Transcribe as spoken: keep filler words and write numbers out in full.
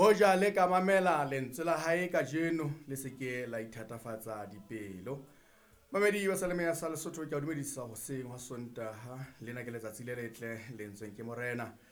Hoja le ka mamela lentswe la hae ka jeno le seke la ithatafatsa dipelo. Mamedi wa saleme ya sa Lesotho ke a dumedisa hoseng wa Sontaha lena ke letsatsi le letle lentsweng ke morena.